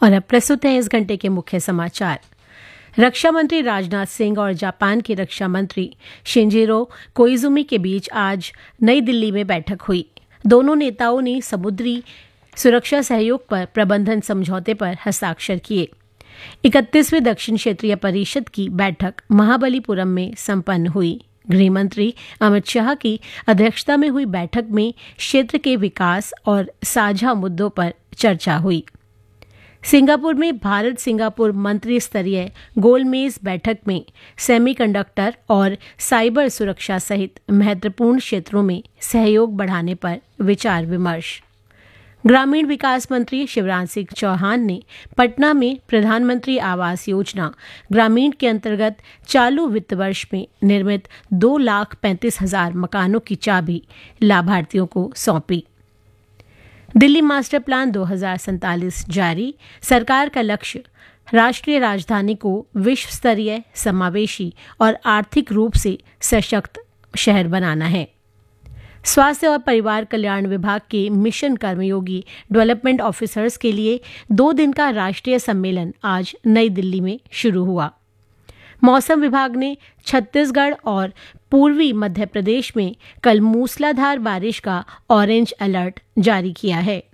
और अब प्रस्तुत है इस घंटे के मुख्य समाचार। रक्षा मंत्री राजनाथ सिंह और जापान के रक्षा मंत्री शिंजिरो कोइजुमी के बीच आज नई दिल्ली में बैठक हुई। दोनों नेताओं ने समुद्री सुरक्षा सहयोग पर प्रबंधन समझौते पर हस्ताक्षर किए। 31वीं दक्षिण क्षेत्रीय परिषद की बैठक महाबलीपुरम में संपन्न हुई। गृह मंत्री अमित शाह की अध्यक्षता में हुई बैठक में क्षेत्र के विकास और साझा मुद्दों पर चर्चा हुई। सिंगापुर में भारत सिंगापुर मंत्री स्तरीय गोलमेज बैठक में सेमीकंडक्टर और साइबर सुरक्षा सहित महत्वपूर्ण क्षेत्रों में सहयोग बढ़ाने पर विचार विमर्श। ग्रामीण विकास मंत्री शिवराज सिंह चौहान ने पटना में प्रधानमंत्री आवास योजना ग्रामीण के अंतर्गत चालू वित्त वर्ष में निर्मित 2,35,000 मकानों की चाबी लाभार्थियों को सौंपी। दिल्ली मास्टर प्लान 2047 जारी। सरकार का लक्ष्य राष्ट्रीय राजधानी को विश्व स्तरीय, समावेशी और आर्थिक रूप से सशक्त शहर बनाना है। स्वास्थ्य और परिवार कल्याण विभाग के मिशन कर्मयोगी डेवलपमेंट ऑफिसर्स के लिए 2 दिन का राष्ट्रीय सम्मेलन आज नई दिल्ली में शुरू हुआ। मौसम विभाग ने छत्तीसगढ़ और पूर्वी मध्य प्रदेश में कल मूसलाधार बारिश का ऑरेंज अलर्ट जारी किया है।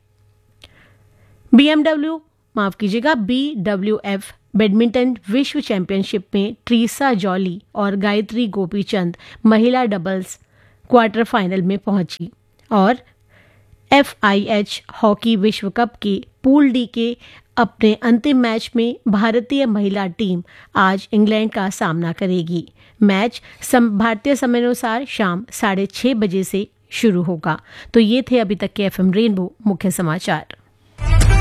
BWF बैडमिंटन विश्व चैंपियनशिप में ट्रीसा जॉली और गायत्री गोपीचंद महिला डबल्स क्वार्टर फाइनल में पहुंची और FIH हॉकी विश्व कप के पूल डी के अपने अंतिम मैच में भारतीय महिला टीम आज इंग्लैंड का सामना करेगी। मैच भारतीय समयानुसार शाम 6:30 बजे से शुरू होगा। तो ये थे अभी तक के FM रेनबो मुख्य समाचार।